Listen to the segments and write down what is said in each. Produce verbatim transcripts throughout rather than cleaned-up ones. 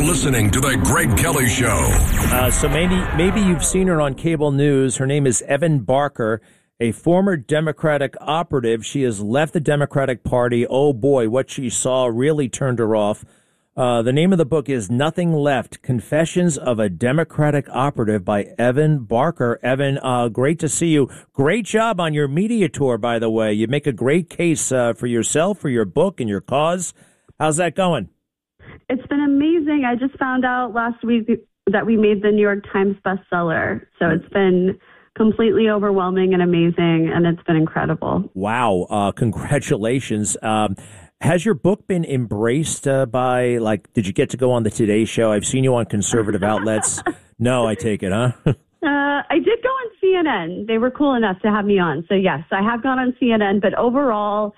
listening to The Greg Kelly Show. Uh, so maybe maybe you've seen her on cable news. Her name is Evan Barker, a former Democratic operative. She has left the Democratic Party. Oh, boy, what she saw really turned her off. Uh, the name of the book is Nothing Left, Confessions of a Democratic Operative by Evan Barker. Evan, uh, great to see you. Great job on your media tour, by the way. You make a great case uh, for yourself, for your book and your cause. How's that going? It's been amazing. I just found out last week that we made the New York Times bestseller. So it's been completely overwhelming and amazing, and it's been incredible. Wow. Uh, congratulations. Um, has your book been embraced uh, by, like, did you get to go on the Today Show? I've seen you on conservative outlets. No, I take it, huh? uh, I did go on C N N. They were cool enough to have me on. So, yes, I have gone on C N N. But overall,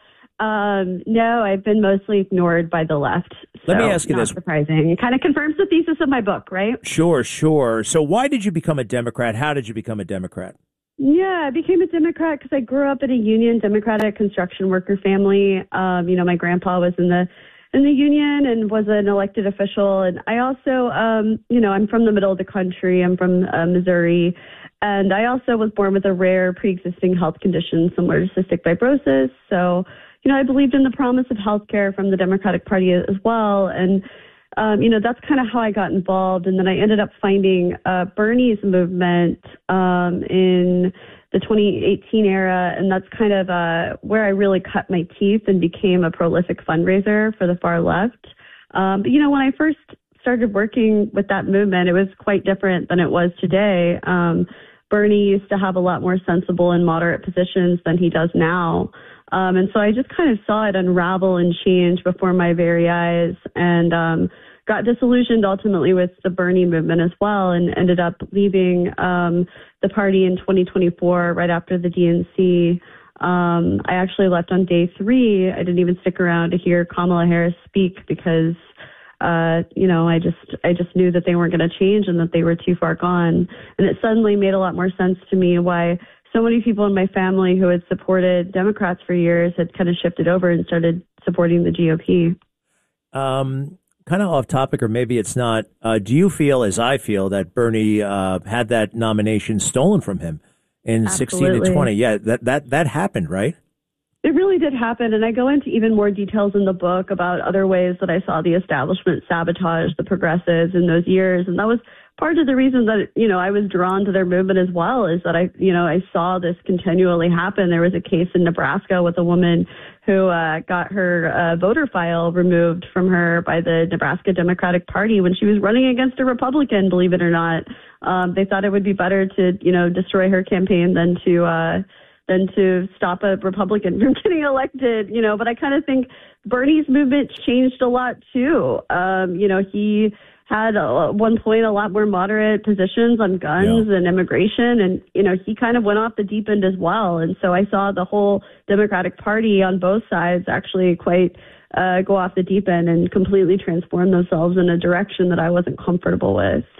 um, no, I've been mostly ignored by the left. So Let me ask you not this. Surprising. It kind of confirms the thesis of my book, right? Sure, sure. So why did you become a Democrat? How did you become a Democrat? Yeah, I became a Democrat because I grew up in a union Democratic construction worker family. Um, you know, my grandpa was in the in the union and was an elected official. And I also, um, you know, I'm from the middle of the country. I'm from uh, Missouri. And I also was born with a rare pre-existing health condition similar to cystic fibrosis. So, you know, I believed in the promise of health care from the Democratic Party as well. And Um, you know, that's kind of how I got involved. And then I ended up finding uh, Bernie's movement um, in the twenty eighteen era. And that's kind of uh, where I really cut my teeth and became a prolific fundraiser for the far left. Um, but, you know, when I first started working with that movement, it was quite different than it was today. Um, Bernie used to have a lot more sensible and moderate positions than he does now. Um, and so I just kind of saw it unravel and change before my very eyes, and um, got disillusioned ultimately with the Bernie movement as well, and ended up leaving um, the party in twenty twenty-four right after the D N C. Um, I actually left on day three. I didn't even stick around to hear Kamala Harris speak because, uh, you know, I just I just knew that they weren't going to change and that they were too far gone. And it suddenly made a lot more sense to me why so many people in my family who had supported Democrats for years had kind of shifted over and started supporting the G O P. Um, kind of off topic, or maybe it's not. Uh, do you feel, as I feel, that Bernie uh, had that nomination stolen from him in Absolutely. sixteen to twenty? Yeah, that, that, that happened, right? It really did happen. And I go into even more details in the book about other ways that I saw the establishment sabotage the progressives in those years. And that was part of the reason that, you know, I was drawn to their movement as well, is that I, you know, I saw this continually happen. There was a case in Nebraska with a woman who uh, got her uh, voter file removed from her by the Nebraska Democratic Party when she was running against a Republican, believe it or not. Um, they thought it would be better to, you know, destroy her campaign than to, uh, than to stop a Republican from getting elected, you know. But I kind of think Bernie's movement changed a lot too. Um, you know, he had at one point a lot more moderate positions on guns yeah. and immigration. And, you know, he kind of went off the deep end as well. And so I saw the whole Democratic Party on both sides actually quite uh, go off the deep end and completely transform themselves in a direction that I wasn't comfortable with.